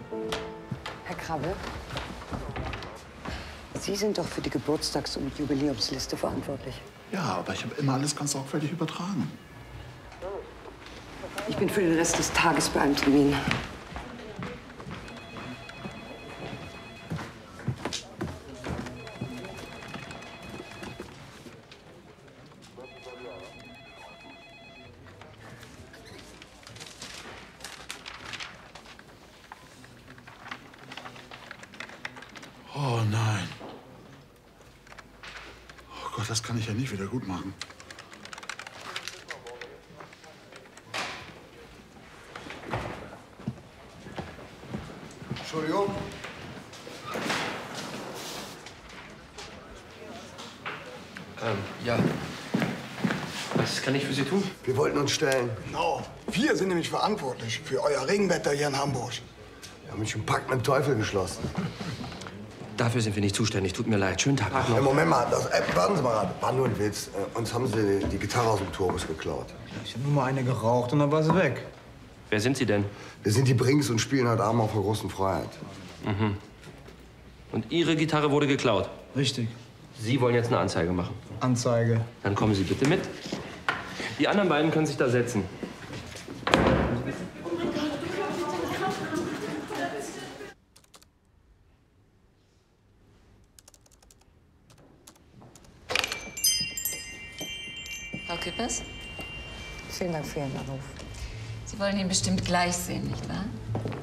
Herr Krabbe, Sie sind doch für die Geburtstags- und Jubiläumsliste verantwortlich. Ja, aber ich habe immer alles ganz sorgfältig übertragen. Ich bin für den Rest des Tages bei einem Termin. Oh nein. Oh Gott, das kann ich ja nicht wieder gut machen. Entschuldigung. Ja. Was kann ich für Sie tun? Wir wollten uns stellen. Genau. Wir sind nämlich verantwortlich für euer Regenwetter hier in Hamburg. Wir haben mich einen Pakt mit dem Teufel geschlossen. Dafür sind wir nicht zuständig. Tut mir leid. Schönen Tag noch. Moment mal, warten Sie mal. War nur ein Witz. Uns haben Sie die Gitarre aus dem Turbus geklaut. Ich habe nur mal eine geraucht und dann war sie weg. Wer sind Sie denn? Wir sind die Brings und spielen heute Abend auf der großen Freiheit. Mhm. Und Ihre Gitarre wurde geklaut? Richtig. Sie wollen jetzt eine Anzeige machen? Anzeige. Dann kommen Sie bitte mit. Die anderen beiden können sich da setzen. Frau Küppers, Vielen Dank für Ihren Anruf. Sie wollen ihn bestimmt gleich sehen, nicht wahr?